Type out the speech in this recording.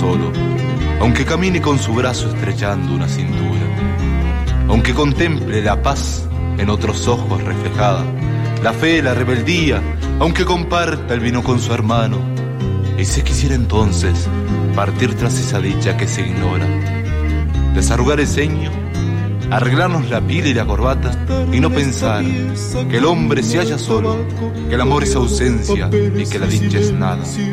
solo, aunque camine con su brazo estrechando una cintura, aunque contemple la paz en otros ojos reflejada, la fe, la rebeldía, aunque comparta el vino con su hermano, y se quisiera entonces partir tras esa dicha que se ignora, desarrugar el ceño, arreglarnos la pila y la corbata y no pensar que el hombre se halla solo, que el amor es ausencia y que la dicha es nada.